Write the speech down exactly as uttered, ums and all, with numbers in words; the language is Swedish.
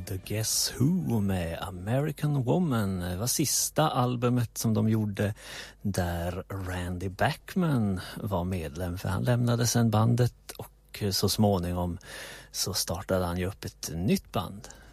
The Guess Who med American Woman. Det var sista albumet som de gjorde där Randy Bachman var medlem, för han lämnade sedan bandet och så småningom så startade han ju upp ett nytt band